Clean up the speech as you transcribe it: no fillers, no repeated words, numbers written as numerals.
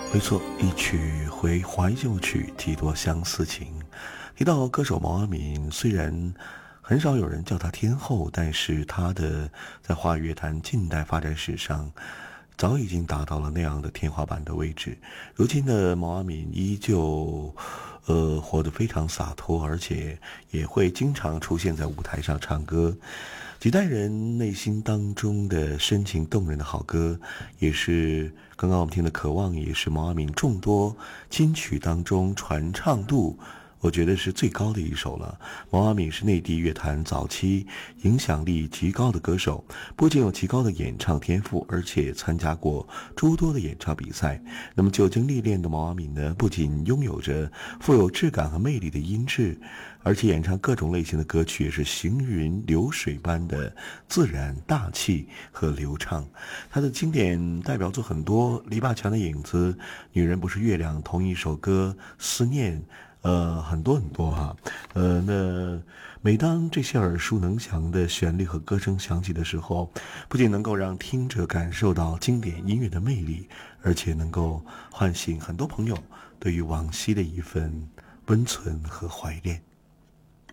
没错，一曲回怀旧曲，几多相思情。提到歌手毛阿敏，虽然很少有人叫她天后，但是她的在华语乐坛近代发展史上，早已经达到了那样的天花板的位置。如今的毛阿敏依旧，活得非常洒脱，而且也会经常出现在舞台上唱歌。几代人内心当中的深情动人的好歌，也是刚刚我们听的《渴望》，也是毛阿敏众多金曲当中传唱度我觉得是最高的一首了。毛阿敏是内地乐坛早期影响力极高的歌手，不仅有极高的演唱天赋，而且参加过诸多的演唱比赛。那么久经历练的毛阿敏呢，不仅拥有着富有质感和魅力的音质，而且演唱各种类型的歌曲也是行云流水般的自然大气和流畅。他的经典代表作很多，篱笆墙的影子、女人不是月亮，同一首歌，思念，很多很多哈。那每当这些耳熟能详的旋律和歌声响起的时候，不仅能够让听者感受到经典音乐的魅力，而且能够唤醒很多朋友对于往昔的一份温存和怀念。